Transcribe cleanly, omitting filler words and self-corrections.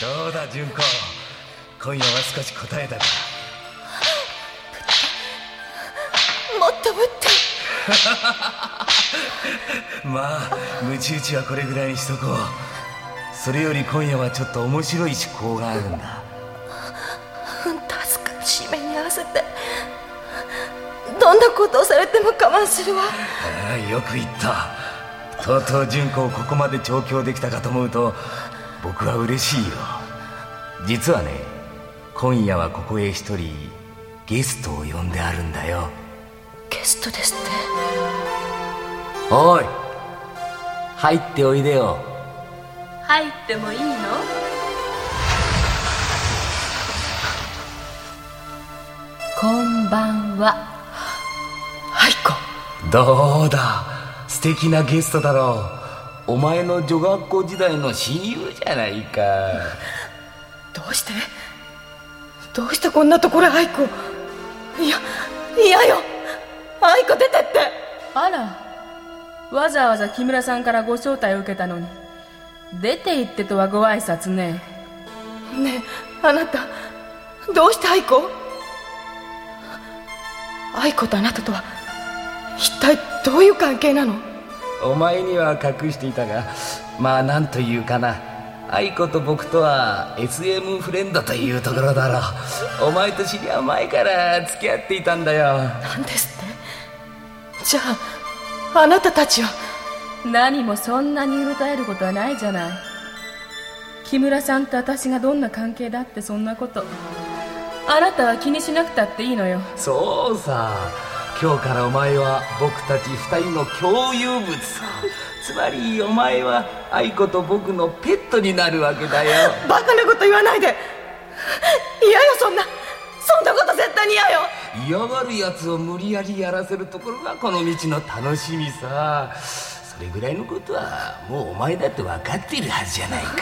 どうだ純子、今夜は少し答えたか。 もっとぶってまあムチ打ちはこれぐらいにしとこう。それより今夜はちょっと面白い趣向があるんだ。 助かる使命に合わせてどんなことをされても我慢するわ。 ああ、よく言った。とうとう純子をここまで調教できたかと思うと僕は嬉しいよ。実はね、今夜はここへ一人ゲストを呼んであるんだよ。 ゲストですって。 おい、入っておいでよ。 入ってもいいの？こんばんは。 愛子。 どうだ、素敵なゲストだろう。お前の女学校時代の親友じゃないか。 どうしてこんなところへ愛子。嫌よ、愛子出てって。 あら、わざわざ木村さんからご招待を受けたのに出て行ってとはご挨拶ね。 ねえ、あなたどうして愛子とあなたとは一体どういう関係なの？ お前には隠していたが、まあなんというかな、愛子と僕とは SM フレンドというところだろう。お前と知り合う前から付き合っていたんだよ。 なんですって？じゃああなたたちは。 何もそんなにうろたえることはないじゃない。木村さんと私がどんな関係だってそんなことあなたは気にしなくたっていいのよ。 そうさ、今日からお前は僕たち二人の共有物さ。つまりお前は愛子と僕のペットになるわけだよ。 バカなこと言わないで。嫌よ、そんなこと絶対に嫌よ。 嫌がるやつを無理やりやらせるところがこの道の楽しみさ。それぐらいのことはもうお前だって分かっているはずじゃないか。